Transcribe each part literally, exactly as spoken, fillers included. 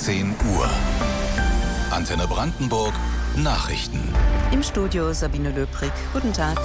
zehn Uhr. Antenne Brandenburg Nachrichten. Im Studio Sabine Löbrig. Guten Tag.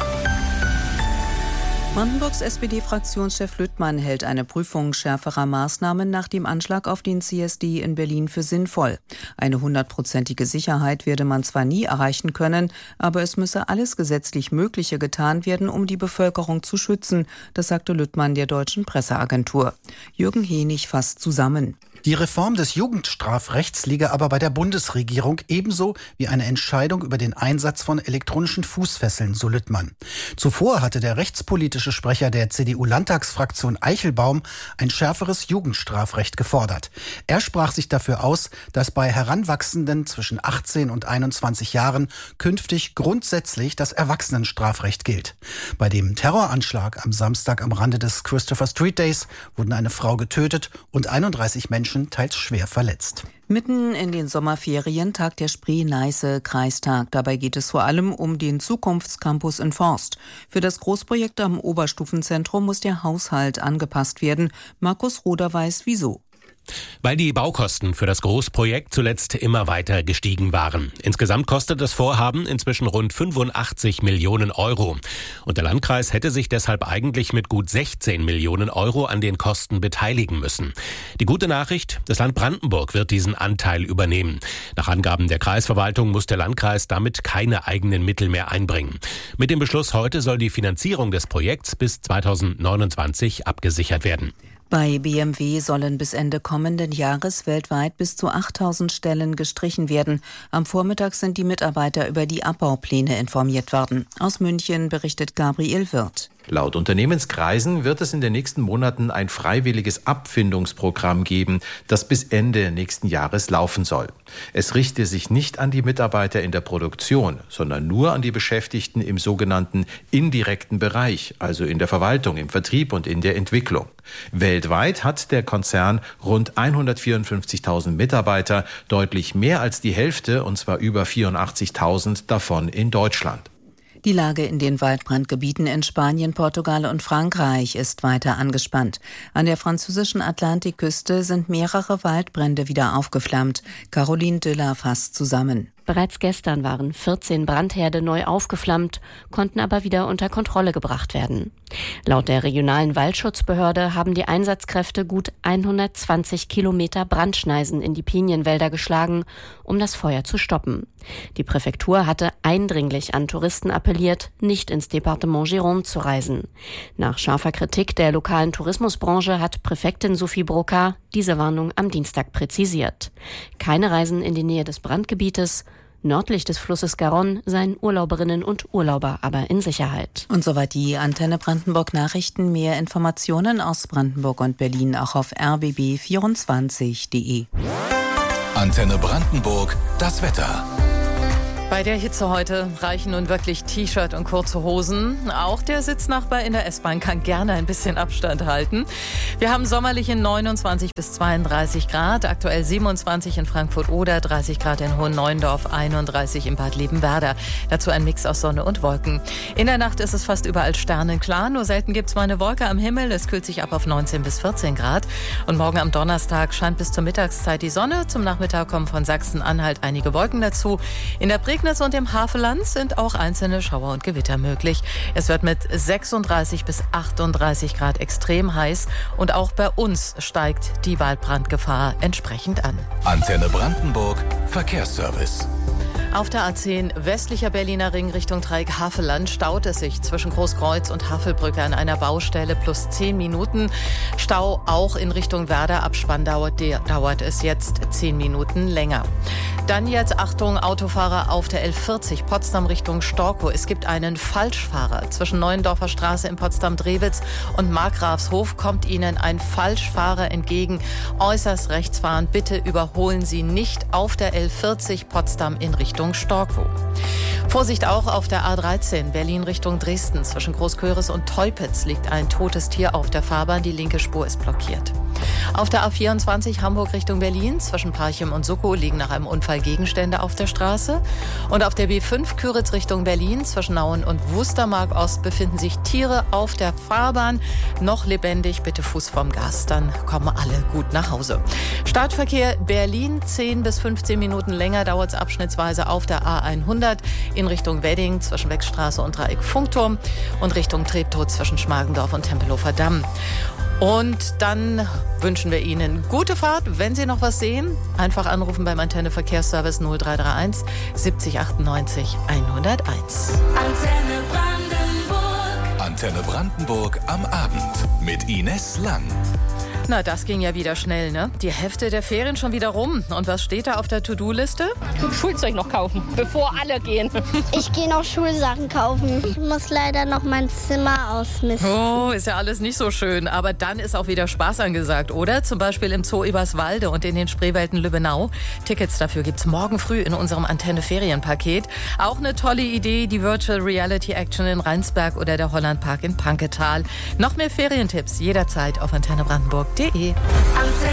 Brandenburgs S P D-Fraktionschef Lüttmann hält eine Prüfung schärferer Maßnahmen nach dem Anschlag auf den C S D in Berlin für sinnvoll. Eine hundertprozentige Sicherheit werde man zwar nie erreichen können, aber es müsse alles gesetzlich Mögliche getan werden, um die Bevölkerung zu schützen. Das sagte Lüttmann der Deutschen Presseagentur. Jürgen Henig fasst zusammen. Die Reform des Jugendstrafrechts liege aber bei der Bundesregierung, ebenso wie eine Entscheidung über den Einsatz von elektronischen Fußfesseln, so Lüttmann. Zuvor hatte der rechtspolitische Sprecher der C D U-Landtagsfraktion Eichelbaum ein schärferes Jugendstrafrecht gefordert. Er sprach sich dafür aus, dass bei Heranwachsenden zwischen achtzehn und einundzwanzig Jahren künftig grundsätzlich das Erwachsenenstrafrecht gilt. Bei dem Terroranschlag am Samstag am Rande des Christopher Street Days wurden eine Frau getötet und einunddreißig Menschen teils schwer verletzt. Mitten in den Sommerferien tagt der Spree-Neiße-Kreistag. Dabei geht es vor allem um den Zukunftscampus in Forst. Für das Großprojekt am Oberstufenzentrum muss der Haushalt angepasst werden. Markus Roder weiß, wieso. Weil die Baukosten für das Großprojekt zuletzt immer weiter gestiegen waren. Insgesamt kostet das Vorhaben inzwischen rund fünfundachtzig Millionen Euro. Und der Landkreis hätte sich deshalb eigentlich mit gut sechzehn Millionen Euro an den Kosten beteiligen müssen. Die gute Nachricht, das Land Brandenburg wird diesen Anteil übernehmen. Nach Angaben der Kreisverwaltung muss der Landkreis damit keine eigenen Mittel mehr einbringen. Mit dem Beschluss heute soll die Finanzierung des Projekts bis zweitausendneunundzwanzig abgesichert werden. Bei B M W sollen bis Ende kommenden Jahres weltweit bis zu achttausend Stellen gestrichen werden. Am Vormittag sind die Mitarbeiter über die Abbaupläne informiert worden. Aus München berichtet Gabriel Wirth. Laut Unternehmenskreisen wird es in den nächsten Monaten ein freiwilliges Abfindungsprogramm geben, das bis Ende nächsten Jahres laufen soll. Es richte sich nicht an die Mitarbeiter in der Produktion, sondern nur an die Beschäftigten im sogenannten indirekten Bereich, also in der Verwaltung, im Vertrieb und in der Entwicklung. Weltweit hat der Konzern rund hundertvierundfünfzigtausend Mitarbeiter, deutlich mehr als die Hälfte, und zwar über vierundachtzigtausend davon in Deutschland. Die Lage in den Waldbrandgebieten in Spanien, Portugal und Frankreich ist weiter angespannt. An der französischen Atlantikküste sind mehrere Waldbrände wieder aufgeflammt. Caroline Düller fasst zusammen. Bereits gestern waren vierzehn Brandherde neu aufgeflammt, konnten aber wieder unter Kontrolle gebracht werden. Laut der regionalen Waldschutzbehörde haben die Einsatzkräfte gut hundertzwanzig Kilometer Brandschneisen in die Pinienwälder geschlagen, um das Feuer zu stoppen. Die Präfektur hatte eindringlich an Touristen appelliert, nicht ins Departement Gironde zu reisen. Nach scharfer Kritik der lokalen Tourismusbranche hat Präfektin Sophie Broca diese Warnung am Dienstag präzisiert. Keine Reisen in die Nähe des Brandgebietes. Nördlich des Flusses Garonne seien Urlauberinnen und Urlauber aber in Sicherheit. Und soweit die Antenne Brandenburg Nachrichten. Mehr Informationen aus Brandenburg und Berlin auch auf r b b vierundzwanzig punkt d e. Antenne Brandenburg, das Wetter. Bei der Hitze heute reichen nun wirklich T-Shirt und kurze Hosen. Auch der Sitznachbar in der S-Bahn kann gerne ein bisschen Abstand halten. Wir haben sommerliche neunundzwanzig bis zweiunddreißig Grad, aktuell siebenundzwanzig in Frankfurt-Oder, dreißig Grad in Hohenneuendorf, einunddreißig in Bad Liebenwerda. Dazu ein Mix aus Sonne und Wolken. In der Nacht ist es fast überall sternenklar, nur selten gibt es mal eine Wolke am Himmel. Es kühlt sich ab auf neunzehn bis vierzehn Grad. Und morgen am Donnerstag scheint bis zur Mittagszeit die Sonne. Zum Nachmittag kommen von Sachsen-Anhalt einige Wolken dazu. In der Prignitz und im Havelland sind auch einzelne Schauer und Gewitter möglich. Es wird mit sechsunddreißig bis achtunddreißig Grad extrem heiß und auch bei uns steigt die Waldbrandgefahr entsprechend an. Antenne Brandenburg Verkehrsservice. Auf der A zehn westlicher Berliner Ring Richtung Dreieck Havelland staut es sich zwischen Großkreuz und Havelbrücke an einer Baustelle plus zehn Minuten. Stau auch in Richtung Werder. Abspann dauert, dauert es jetzt zehn Minuten länger. Dann jetzt Achtung, Autofahrer auf der L vierzig Potsdam Richtung Storkow. Es gibt einen Falschfahrer. Zwischen Neuendorfer Straße in Potsdam-Drewitz und Markgrafshof kommt Ihnen ein Falschfahrer entgegen. Äußerst rechts fahren. Bitte überholen Sie nicht auf der L vierzig Potsdam in Richtung Storkow. Vorsicht auch auf der A dreizehn Berlin Richtung Dresden. Zwischen Großköris und Teupitz liegt ein totes Tier auf der Fahrbahn. Die linke Spur ist blockiert. Auf der A vierundzwanzig Hamburg Richtung Berlin zwischen Parchim und Suckow liegen nach einem Unfall Gegenstände auf der Straße. Und auf der B fünf Küritz Richtung Berlin zwischen Nauen und Wustermark Ost befinden sich Tiere auf der Fahrbahn. Noch lebendig, bitte Fuß vom Gas, dann kommen alle gut nach Hause. Startverkehr Berlin, zehn bis fünfzehn Minuten länger dauert es abschnittsweise auf der A hundert in Richtung Wedding zwischen Beckstraße und Dreieck Funkturm und Richtung Treptow zwischen Schmargendorf und Tempelhofer Damm. Und dann wünschen wir Ihnen gute Fahrt. Wenn Sie noch was sehen, einfach anrufen beim Antenne Verkehrsservice null drei drei eins siebzig achtundneunzig hunderteins. Antenne Brandenburg. Antenne Brandenburg am Abend mit Ines Lang. Na, das ging ja wieder schnell, ne? Die Hälfte der Ferien schon wieder rum. Und was steht da auf der To-Do-Liste? Schulzeug noch kaufen, bevor alle gehen. Ich gehe noch Schulsachen kaufen. Ich muss leider noch mein Zimmer ausmisten. Oh, ist ja alles nicht so schön. Aber dann ist auch wieder Spaß angesagt, oder? Zum Beispiel im Zoo Eberswalde und in den Spreewälden Lübbenau. Tickets dafür gibt's morgen früh in unserem Antenne-Ferienpaket. Auch eine tolle Idee, die Virtual Reality Action in Rheinsberg oder der Hollandpark in Panketal. Noch mehr Ferientipps jederzeit auf antenne brandenburg punkt de.